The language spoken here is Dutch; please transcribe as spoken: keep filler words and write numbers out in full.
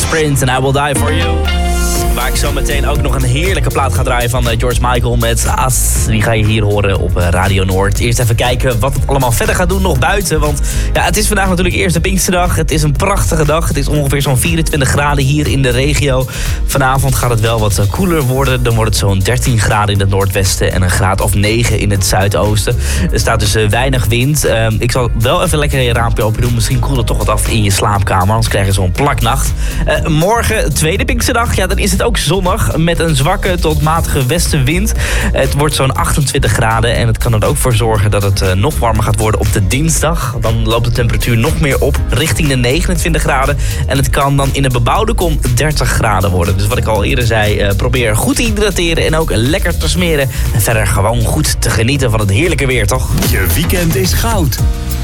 Prince en I Will Die For You. Waar ik zo meteen ook nog een heerlijke plaat ga draaien van George Michael met As. Die ga je hier horen op Radio Noord. Eerst even kijken wat het allemaal verder gaat doen nog buiten. Want ja, het is vandaag natuurlijk eerst de Pinksterdag. Het is een prachtige dag. Het is ongeveer zo'n vierentwintig graden hier in de regio. Vanavond gaat het wel wat koeler worden. Dan wordt het zo'n dertien graden in het noordwesten en een graad of negen in het zuidoosten. Er staat dus uh, weinig wind. Uh, ik zal wel even lekker je raampje open doen. Misschien koelt het toch wat af in je slaapkamer. Anders krijg je zo'n plaknacht. Uh, morgen, tweede Pinksterdag. Ja, dan is het ook zonnig met een zwakke tot matige westenwind. Het wordt zo'n achtentwintig graden en het kan er ook voor zorgen dat het uh, nog warmer gaat worden op de dinsdag. Dan loopt de temperatuur nog meer op richting de negenentwintig graden. En het kan dan in de bebouwde kom dertig graden worden. Dus wat ik al eerder zei, uh, probeer goed te hydrateren en ook lekker te smeren. En verder gewoon goed te genieten van het heerlijke weer, toch? Je weekend is goud.